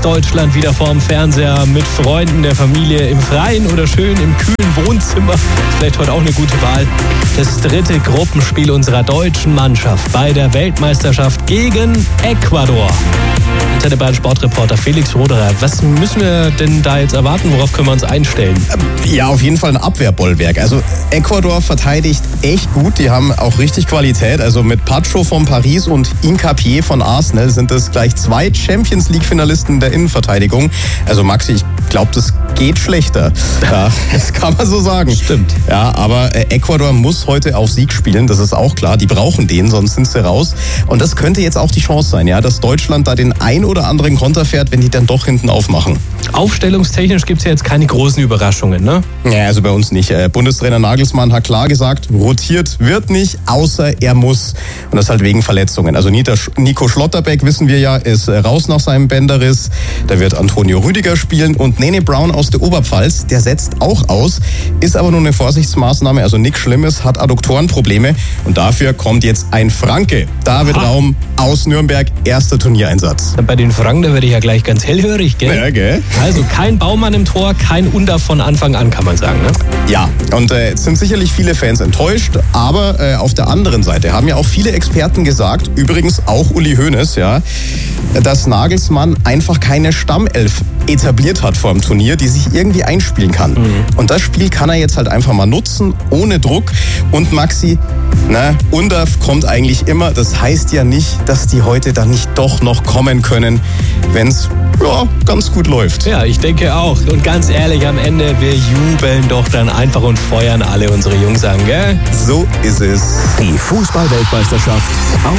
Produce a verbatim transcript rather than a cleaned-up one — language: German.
ganz Deutschland wieder vorm Fernseher mit Freunden, der Familie, im Freien oder schön im kühlen Wohnzimmer. Ist vielleicht heute auch eine gute Wahl. Das dritte Gruppenspiel unserer deutschen Mannschaft bei der Weltmeisterschaft gegen Ecuador. Antenne Bayern Sportreporter Felix Roderer, was müssen wir denn da jetzt erwarten? Worauf können wir uns einstellen? Ja, auf jeden Fall ein Abwehrbollwerk. Also Ecuador verteidigt echt gut. Die haben auch richtig Qualität. Also mit Pacho von Paris und Hincapié von Arsenal sind es gleich zwei Champions-League-Finalisten der Innenverteidigung. Also Maxi, ich glaube, das geht schlechter. Ja, das kann man so sagen. Stimmt. Ja, aber Ecuador muss heute auf Sieg spielen. Das ist auch klar. Die brauchen den, sonst sind sie raus. Und das könnte jetzt auch die Chance sein, ja, dass Deutschland da den ein oder anderen Konter fährt, wenn die dann doch hinten aufmachen. Aufstellungstechnisch gibt es ja jetzt keine großen Überraschungen, ne? Ja, also bei uns nicht. Bundestrainer Nagelsmann hat klar gesagt, rotiert wird nicht, außer er muss. Und das halt wegen Verletzungen. Also Nico Schlotterbeck, wissen wir ja, ist raus nach seinem Bänderriss. Da wird Antonio Rüdiger spielen. Und Nene Brown aus der Oberpfalz, der setzt auch aus. Ist aber nur eine Vorsichtsmaßnahme, also nichts Schlimmes, hat Adduktorenprobleme. Und dafür kommt jetzt ein Franke. David Aha. Raum aus Nürnberg, erster Turniereinsatz. Bei den Franken, da werde ich ja gleich ganz hellhörig, gell? Ja, gell? Also kein Baumann im Tor, kein Under von Anfang an, kann man sagen, ne? Ja, und äh, jetzt sind sicherlich viele Fans enttäuscht, aber äh, auf der anderen Seite haben ja auch viele Experten gesagt, übrigens auch Uli Hoeneß, ja, dass Nagelsmann einfach keine Stammelf etabliert hat vor dem Turnier, die sich irgendwie einspielen kann. Mhm. Und das Spiel kann er jetzt halt einfach mal nutzen, ohne Druck. Und Maxi, na, Undaf kommt eigentlich immer. Das heißt ja nicht, dass die heute dann nicht doch noch kommen können, wenn es ja, ganz gut läuft. Ja, ich denke auch. Und ganz ehrlich, am Ende, wir jubeln doch dann einfach und feuern alle unsere Jungs an, gell? So ist es. Die Fußball-Weltmeisterschaft auf